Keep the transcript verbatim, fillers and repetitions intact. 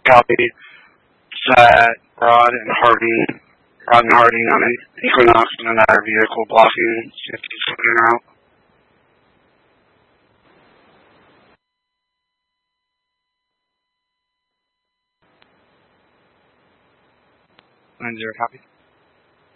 copy. Set Rod and Harding, Rod and Harding on an Equinox and another vehicle blocking fifty-seven route. Nine zero copy.